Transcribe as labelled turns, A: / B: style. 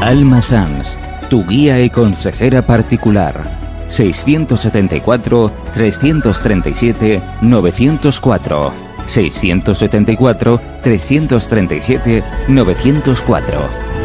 A: Alma Sans, tu guía y consejera particular. 674-337-904. 674-337-904.